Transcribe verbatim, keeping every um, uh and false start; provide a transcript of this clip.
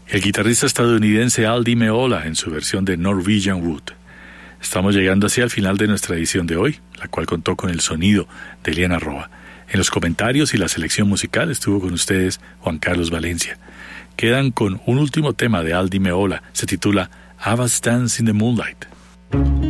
el guitarrista estadounidense Al Di Meola en su versión de Norwegian Wood. Estamos llegando así al final de nuestra edición de hoy, la cual contó con el sonido de Eliana Roa. En los comentarios y la selección musical estuvo con ustedes Juan Carlos Valencia. Quedan con un último tema de Al Di Meola, se titula Ava's Dance in the Moonlight.